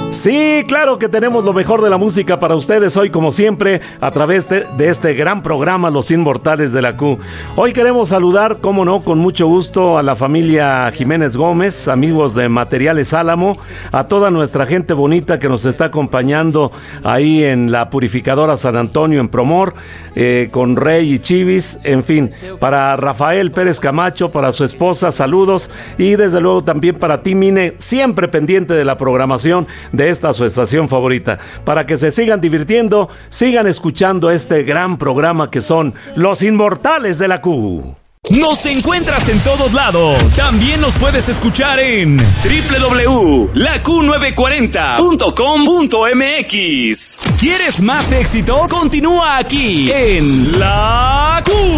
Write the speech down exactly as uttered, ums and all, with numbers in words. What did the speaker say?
Sí, claro que tenemos lo mejor de la música para ustedes hoy, como siempre, a través de, de este gran programa Los Inmortales de la Q. Hoy queremos saludar, cómo no, con mucho gusto a la familia Jiménez Gómez, amigos de Materiales Álamo, a toda nuestra gente bonita que nos está acompañando ahí en la Purificadora San Antonio en Promor, eh, con Rey y Chivis, en fin, para Rafael Pérez Camacho, para su esposa, saludos, y desde luego también para ti, Mine, siempre pendiente de la programación de esta su estación favorita, para que se sigan divirtiendo, sigan escuchando este gran programa que son Los Inmortales de la Q. Nos encuentras en todos lados. También nos puedes escuchar en doble u doble u doble u punto la Q novecientos cuarenta punto com punto m x. ¿Quieres más éxitos? Continúa aquí en La Q.